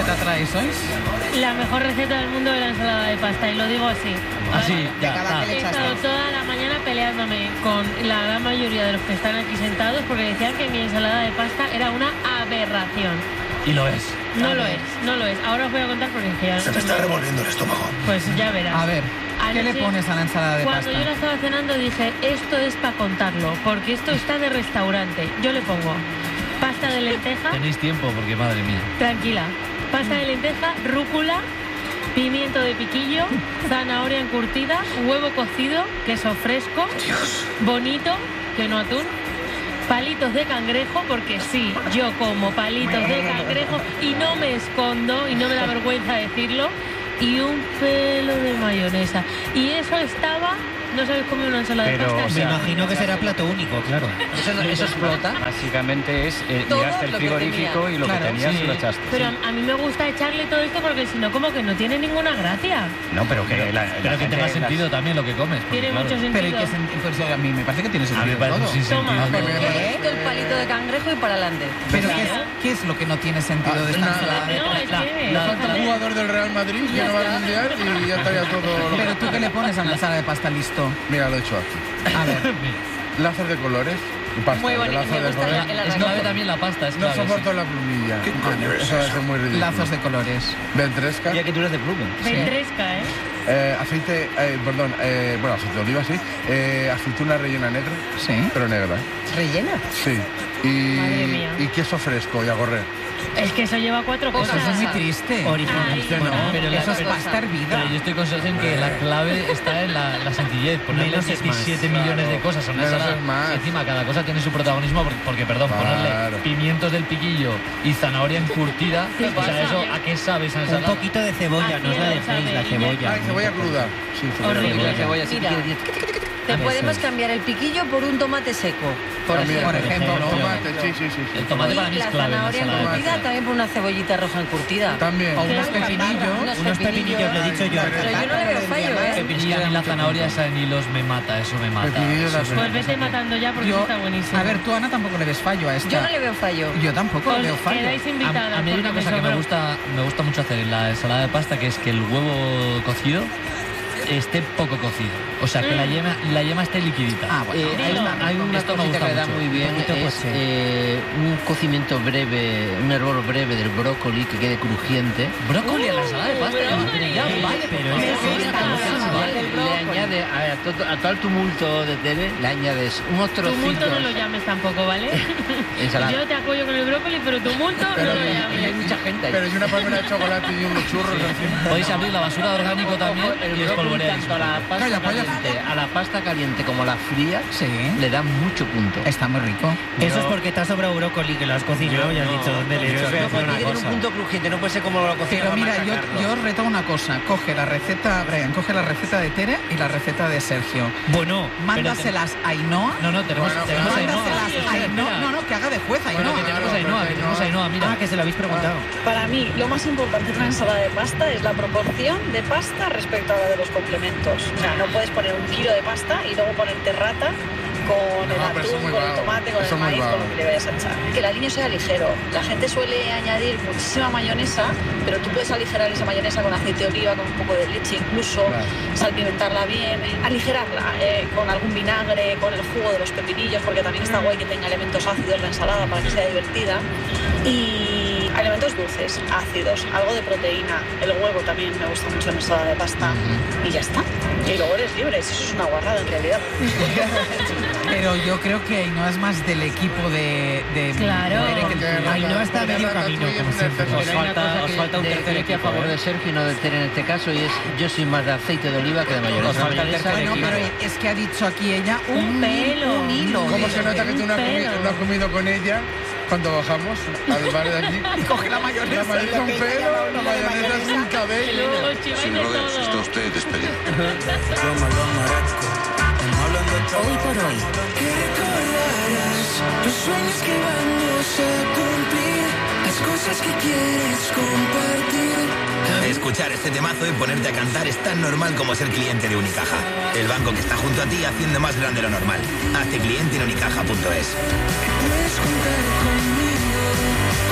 receta traes hoy? La mejor receta del mundo de la ensalada de pasta, y lo digo así. Así, ya está. He estado toda la mañana peleándome con la gran mayoría de los que están aquí sentados porque decían que mi ensalada de pasta era una aberración. Y lo es. No lo es. Ahora os voy a contar porque ya... Se te está revolviendo el estómago. Pues ya verás. A ver, ¿qué le Anoche, pones a la ensalada de Cuando pasta? yo la estaba cenando dije, esto es para contarlo, porque esto está de restaurante. Yo le pongo pasta de lenteja, Tenéis tiempo porque, madre mía. tranquila, pasta de lenteja, rúcula, pimiento de piquillo, zanahoria encurtida, huevo cocido, queso fresco, bonito, que no atún, palitos de cangrejo, porque sí, yo como palitos de cangrejo y no me escondo y no me da vergüenza decirlo, y un pelo de mayonesa. Y eso estaba... ¿No sabéis comer una ensalada de Pero, pasta? o sea, Me imagino que será plato único, claro. Eso explota. Básicamente es miraste el lo que frigorífico tenía. y lo Claro, que tenías sí. lo echaste. Pero a mí me gusta echarle todo esto porque si no, como que no tiene ninguna gracia. No, pero que la Pero que gente tenga las- sentido también lo que comes. porque, Tiene claro, mucho sentido. Pero ¿y qué pues a mí me parece que tiene A mí sentido me parece un todo. sinsentido. Toma. Quito el palito de cangrejo y para adelante. Pero ¿qué es lo que no tiene sentido de esta ensalada? No, es que... Falta un jugador del Real Madrid que no va al Mundial y ya estaría todo... Pero tú, ¿qué le pones a la ensalada de pasta? Listo. Mira, lo he hecho aquí. A ver, Lazos de colores. Pasta, Muy bonito, lazos me de gusta colores. el Es arranque. clave también la pasta, es No clave. soporto la plumilla. ¿Qué coño es Eso es muy ridículo. lazos de colores. Ventresca. Ya que tú eres de plumen. Ventresca, ¿eh? Aceite, bueno, aceite de oliva, sí. Aceituna rellena negra. Sí. Pero negra, ¿eh? ¿Rellena? Sí. Madre mía. Y queso fresco y a correr. Es que eso lleva 4 Poca cosas. Eso es muy cosa. triste. Original. Ay, Bueno, no. pero Eso es pero- pasta hervida. Pero yo estoy con Sergio en que la clave está en la sencillez. Ponerle Menos es más. 17 millones de cosas a una Menos ensalada. es más. Y encima cada cosa tiene su protagonismo porque perdón, Claro. ponerle pimientos del piquillo y zanahoria encurtida, ¿Qué o sea, pasa? eso ¿a qué sabe esa Un ensalada? poquito de cebolla, no os la Haciendo, dejéis, la sabe, cebolla. Ay, cebolla cruda. Sí, cebolla Horrible. cruda. La cebolla sí Mira. que Te Eso podemos es. cambiar el piquillo por un tomate seco. También. Por ejemplo, Tomate, sí. El tomate para mí Y es la clave en la zanahoria ensalada de encurtida pasta. también por una cebollita roja encurtida. También. o unos Qué pepinillos. Unos pepinillos, le he dicho yo. Pero yo no le veo fallo, ¿eh? Pepinillo a mí la zanahoria esa en hilos me mata, eso me mata. Pepinillo Eso es también. Pues vete matando ya porque Yo, eso está buenísimo. a ver, tú, Ana, tampoco le ves fallo a esta. Yo no le veo fallo. Yo tampoco le Os veo fallo. quedáis invitadas. A mí hay una porque cosa que me sobró. gusta mucho hacer en la ensalada de pasta, que es que el huevo cocido esté poco cocido. O sea, que la yema esté liquidita. Ah, bueno. Hay una Esto me cosita gusta que da mucho. muy bien, Un poquito, es pues, un cocimiento breve, un hervor breve del brócoli que quede crujiente. Brócoli en la ensalada de pasta. brócoli. Ya vale, pero Me eso gusta. Le añade, a todo el tumulto de Tere, le añades unos trocitos. Tumulto no lo llames tampoco, ¿vale? Ensalada. Yo te apoyo con el brócoli, pero tumulto Pero- no lo Y hay llames. mucha gente ahí. Pero y una palmera de chocolate y unos churros encima. podéis abrir la basura de orgánico también El y brócoli, espolvoreáis. tanto a la pasta Calla, caliente, a la pasta caliente como a la fría, Sí. le da mucho punto. Está muy rico. Eso es porque te ha sobrado brócoli, que lo has cocinado y has dicho dónde le he hecho. No, porque tiene un punto crujiente, no puede ser como lo cocina. Pero mira, yo reto una cosa. Coge la receta, Brian, coge la receta de Tere y la receta de Sergio. Bueno, Mándaselas a Ainhoa. No, tenemos a Ainhoa. Mándaselas a Ainhoa. Espera. No, que haga de juez Bueno, Ainhoa. que tenemos a Ainhoa, mira. Ah, que se lo habéis preguntado. Para mí, lo más importante en una ensalada de pasta es la proporción de pasta respecto a la de los complementos. O sea, no puedes poner 1 kilo de pasta y luego ponerte rata con el No, pero eso es atún, muy con el vago. tomate, con Eso el es muy maíz, con vago. lo que le vayas a echar. Que el aliño sea ligero. La gente suele añadir muchísima mayonesa, pero tú puedes aligerar esa mayonesa con aceite de oliva, con un poco de leche incluso, Claro. salpimentarla bien, aligerarla con algún vinagre, con el jugo de los pepinillos, porque también está guay que tenga elementos ácidos la ensalada para que sea divertida. Y elementos dulces, ácidos, algo de proteína. El huevo también me gusta mucho en ensalada de pasta. Y ya está. Y luego eres libre, eso es una guarrada en realidad. Pero yo creo que Ainhoa es más del equipo de Claro. Tere que el tuyo. Ainhoa está a medio camino, como siempre. Os Pero hay una cosa que a favor de Sergio y no de Tere en este caso, y es yo soy más de aceite de oliva que de mayonesa. Bueno, pero es que ha dicho aquí ella Un pelo. un hilo. ¿Cómo se nota que tú no has, pelo. no has comido con ella cuando bajamos al bar de aquí? Y coge la mayonesa. La mayonesa es un pelo, la mayonesa es un cabello. Os chiváis Sin de rodeos, está todo. usted despedido. Hoy por hoy. Que recordarás los sueños que vamos a cumplir, las cosas que quieres compartir. Escuchar este temazo y ponerte a cantar es tan normal como ser cliente de Unicaja. El banco que está junto a ti haciendo más grande lo normal. Hazte cliente en unicaja.es. Puedes contar conmigo.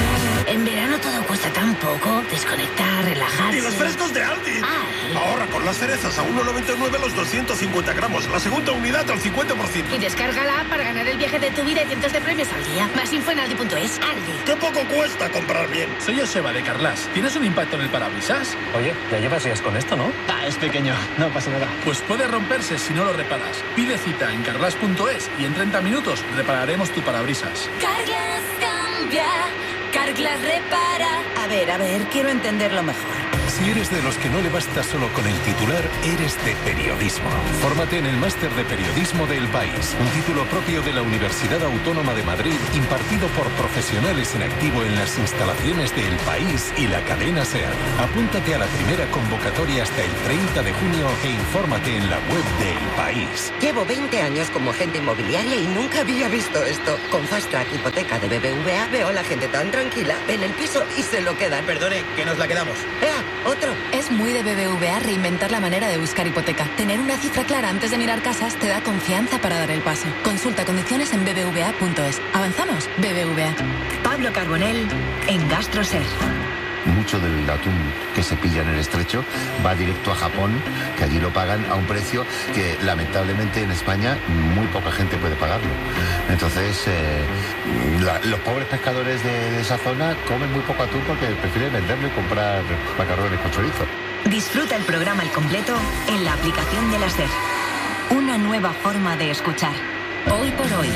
En verano todo cuesta tan poco. Desconectar, relajarse. ¡Y los frescos de Aldi! Ahorra con las cerezas a 1,99 los 250 gramos. La segunda unidad al 50%. Y descárgala para ganar el viaje de tu vida y cientos de premios al día. Más info en aldi.es. Aldi. ¡Qué poco cuesta comprar bien! Soy Joseba de Carglass. ¿Tienes un impacto en el parabrisas? Oye, ya llevas días con esto, ¿no? Es pequeño, no pasa nada. Pues puede romperse si no lo reparas. Pide cita en carglass.es y en 30 minutos repararemos tu parabrisas. Carglass cambia. Carglass repara. A ver, quiero entenderlo mejor. Si eres de los que no le basta solo con el titular, eres de periodismo. Fórmate en el Máster de Periodismo de El País, un título propio de la Universidad Autónoma de Madrid, impartido por profesionales en activo en las instalaciones de El País y la cadena SER. Apúntate a la primera convocatoria hasta el 30 de junio e infórmate en la web de El País. Llevo 20 años como agente inmobiliaria y nunca había visto esto. Con Fast Track Hipoteca de BBVA veo a la gente tan tranquila, ven el piso y se lo quedan. Perdone, que nos la quedamos. Otro. Es muy de BBVA reinventar la manera de buscar hipoteca. Tener una cifra clara antes de mirar casas te da confianza para dar el paso. Consulta condiciones en bbva.es. ¿Avanzamos? BBVA. Pablo Carbonell en GastroSer. Mucho del atún que se pilla en el estrecho va directo a Japón, que allí lo pagan a un precio que lamentablemente en España muy poca gente puede pagarlo. Entonces, los pobres pescadores de esa zona comen muy poco atún porque prefieren venderlo y comprar macarrones con chorizo. Disfruta el programa al completo en la aplicación de la SER. Una nueva forma de escuchar. Hoy por hoy.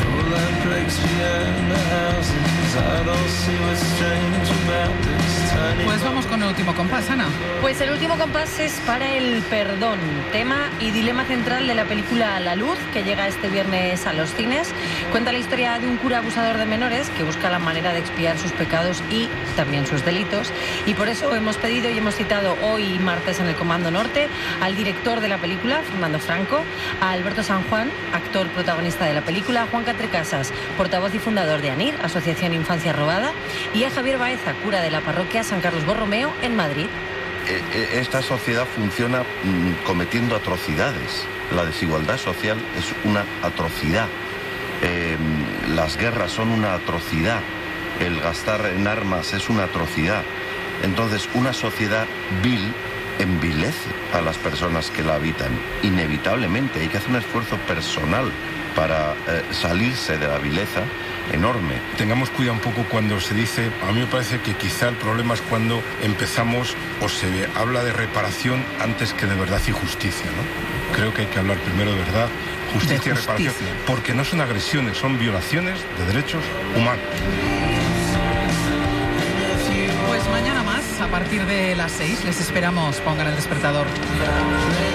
Pues vamos con el último compás, Ana. Pues el último compás es para el perdón, tema y dilema central de la película La Luz, que llega este viernes a los cines. Cuenta la historia de un cura abusador de menores que busca la manera de expiar sus pecados y también sus delitos. Y por eso hemos pedido y hemos citado hoy martes en el Comando Norte al director de la película, Fernando Franco, a Alberto San Juan, actor protagonista de la película, Juan Catrecasas, portavoz y fundador de ANIR, Asociación Infancia Robada, y a Javier Baeza, cura de la parroquia San Carlos Borromeo en Madrid. Esta sociedad funciona cometiendo atrocidades. La desigualdad social es una atrocidad. Las guerras son una atrocidad. El gastar en armas es una atrocidad. Entonces, una sociedad vil envilece a las personas que la habitan. Inevitablemente hay que hacer un esfuerzo personal para salirse de la vileza enorme. Tengamos cuidado un poco cuando se dice, a mí me parece que quizá el problema es cuando empezamos o se habla de reparación antes que de verdad y justicia, ¿no? Creo que hay que hablar primero de verdad, justicia y reparación, porque no son agresiones, son violaciones de derechos humanos. Pues mañana más, a partir de las 6, les esperamos. Pongan el despertador.